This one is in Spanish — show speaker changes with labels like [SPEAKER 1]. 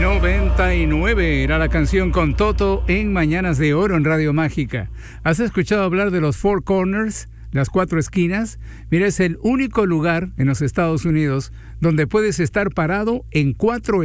[SPEAKER 1] 99 era la canción con Toto en Mañanas de Oro en Radio Mágica. ¿Has escuchado hablar de los Four Corners, las 4 esquinas? Mira, es el único lugar en los Estados Unidos donde puedes estar parado en 4